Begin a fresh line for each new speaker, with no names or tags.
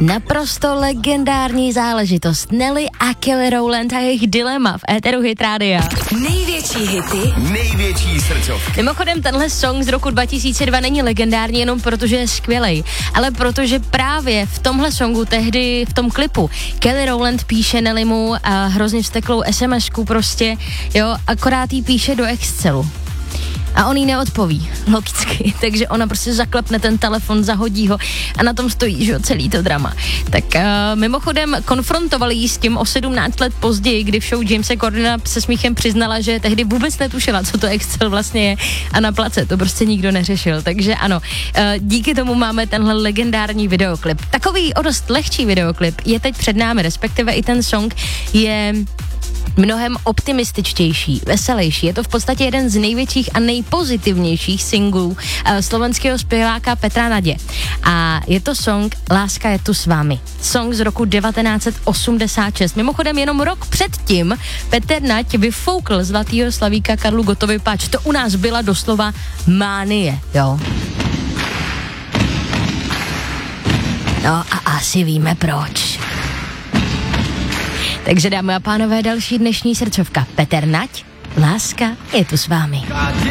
Naprosto legendární záležitost. Nelly a Kelly Rowland a jejich dilema v éteru Hit Rádia.
Největší hity,
největší srdcovky.
Mimochodem, tenhle song z roku 2002 není legendární jenom protože je skvělej, ale protože právě v tomhle songu tehdy, v tom klipu, Kelly Rowland píše Nellymu a hrozně vzteklou SMS-ku prostě, jo, akorát jí píše do Excelu. A on jí neodpoví, logicky, takže ona prostě zaklepne ten telefon, zahodí ho a na tom stojí, že jo, celý to drama. Tak mimochodem konfrontovali jí s tím o 17 let později, kdy v show Jamesa Cordena se smíchem přiznala, že tehdy vůbec netušila, co to Excel vlastně je a na place to prostě nikdo neřešil. Takže ano, díky tomu máme tenhle legendární videoklip. Takový o dost lehčí videoklip je teď před námi, respektive i ten song je mnohem optimističtější, veselější. Je to v podstatě jeden z největších a nejpozitivnějších singlů slovenského zpěváka Petra Nadě. A je to song Láska je tu s vámi. Song z roku 1986. Mimochodem jenom rok předtím Petr Nať vyfoukl zlatýho slavíka Karlu Gottovi, pač to u nás byla doslova mánie, jo. No a asi víme proč. Takže dámy a pánové, další dnešní srdcovka. Petr Nať, Láska je tu s vámi.